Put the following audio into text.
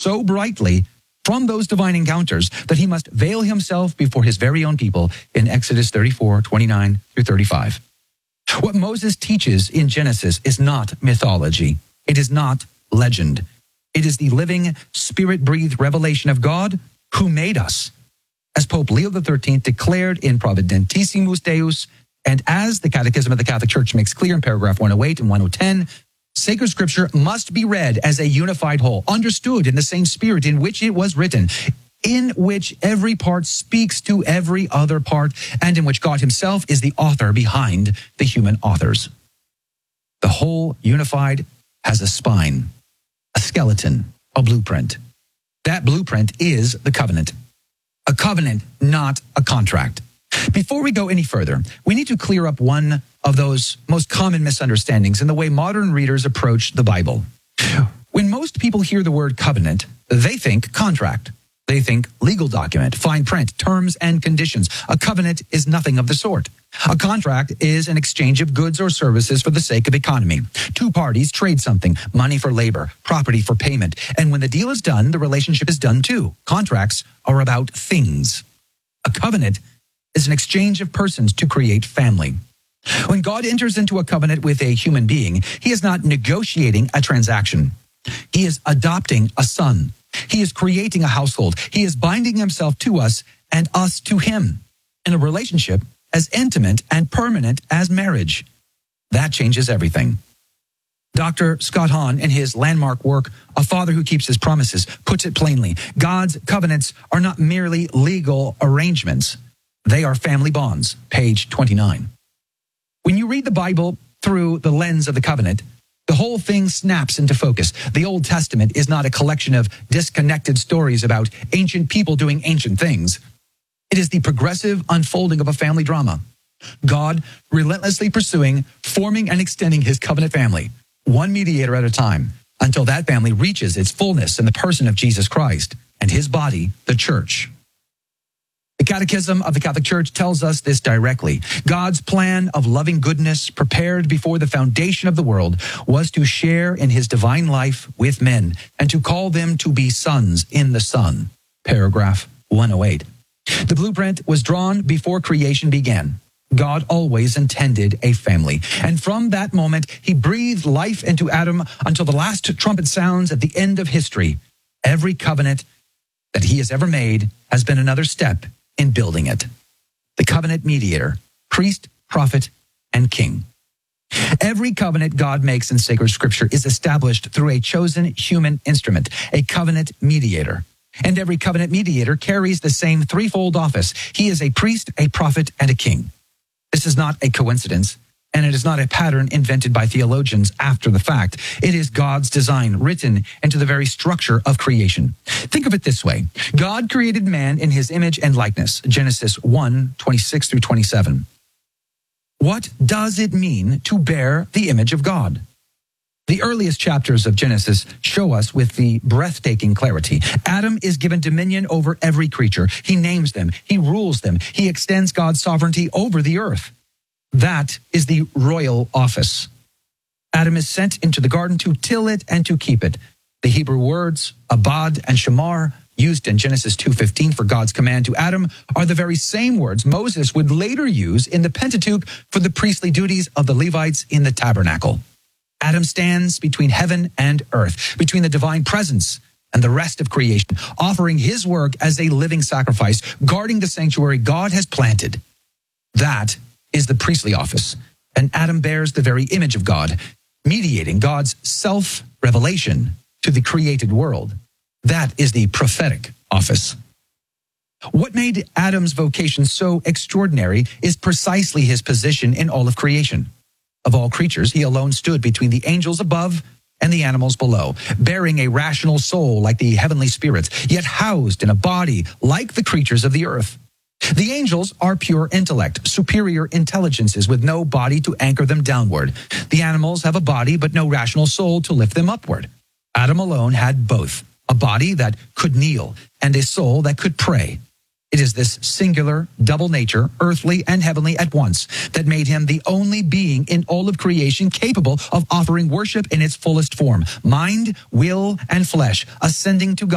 so brightly from those divine encounters that he must veil himself before his very own people in Exodus 34:29 through 35. What Moses teaches in Genesis is not mythology. It is not legend. It is the living, spirit-breathed revelation of God who made us. As Pope Leo XIII declared in Providentissimus Deus, and as the Catechism of the Catholic Church makes clear in paragraph 108 and 110, sacred scripture must be read as a unified whole, understood in the same spirit in which it was written, in which every part speaks to every other part, and in which God himself is the author behind the human authors. The whole unified has a spine, a skeleton, a blueprint. That blueprint is the covenant. A covenant, not a contract. Before we go any further, we need to clear up one of those most common misunderstandings in the way modern readers approach the Bible. When most people hear the word covenant, they think contract. They think legal document, fine print, terms and conditions. A covenant is nothing of the sort. A contract is an exchange of goods or services for the sake of economy. Two parties trade something, money for labor, property for payment. And when the deal is done, the relationship is done too. Contracts are about things. A covenant is an exchange of persons to create family. When God enters into a covenant with a human being, he is not negotiating a transaction. He is adopting a son. He is creating a household. He is binding himself to us and us to him in a relationship as intimate and permanent as marriage. That changes everything. Dr. Scott Hahn, in his landmark work, A Father Who Keeps His Promises, puts it plainly. God's covenants are not merely legal arrangements. They are family bonds, page 29. When you read the Bible through the lens of the covenant, the whole thing snaps into focus. The Old Testament is not a collection of disconnected stories about ancient people doing ancient things. It is the progressive unfolding of a family drama. God relentlessly pursuing, forming, and extending his covenant family, one mediator at a time, until that family reaches its fullness in the person of Jesus Christ and his body, the church. The Catechism of the Catholic Church tells us this directly. God's plan of loving goodness prepared before the foundation of the world was to share in his divine life with men and to call them to be sons in the Son. Paragraph 108. The blueprint was drawn before creation began. God always intended a family. And from that moment, he breathed life into Adam until the last trumpet sounds at the end of history. Every covenant that he has ever made has been another step in building it. The covenant mediator, priest, prophet, and king. Every covenant God makes in sacred scripture is established through a chosen human instrument, a covenant mediator. And every covenant mediator carries the same threefold office. He is a priest, a prophet, and a king. This is not a coincidence, and it is not a pattern invented by theologians after the fact. It is God's design written into the very structure of creation. Think of it this way. God created man in his image and likeness, Genesis 1:26 through 27. What does it mean to bear the image of God? The earliest chapters of Genesis show us with the breathtaking clarity. Adam is given dominion over every creature. He names them. He rules them. He extends God's sovereignty over the earth. That is the royal office. Adam is sent into the garden to till it and to keep it. The Hebrew words, abad and shamar, used in Genesis 2:15 for God's command to Adam, are the very same words Moses would later use in the Pentateuch for the priestly duties of the Levites in the tabernacle. Adam stands between heaven and earth, between the divine presence and the rest of creation, offering his work as a living sacrifice, guarding the sanctuary God has planted. That is the priestly office, and Adam bears the very image of God, mediating God's self-revelation to the created world. That is the prophetic office. What made Adam's vocation so extraordinary is precisely his position in all of creation. Of all creatures, he alone stood between the angels above and the animals below, bearing a rational soul like the heavenly spirits, yet housed in a body like the creatures of the earth. The angels are pure intellect, superior intelligences with no body to anchor them downward. The animals have a body but no rational soul to lift them upward. Adam alone had both, a body that could kneel and a soul that could pray. It is this singular double nature, earthly and heavenly at once, that made him the only being in all of creation capable of offering worship in its fullest form, mind, will, and flesh, ascending to God.